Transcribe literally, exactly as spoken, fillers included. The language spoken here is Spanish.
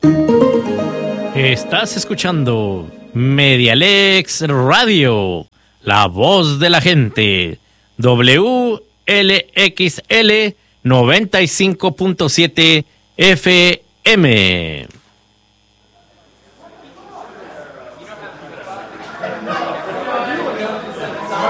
Estás escuchando Medialex Radio, la voz de la gente, W L X L noventa y cinco punto siete F M.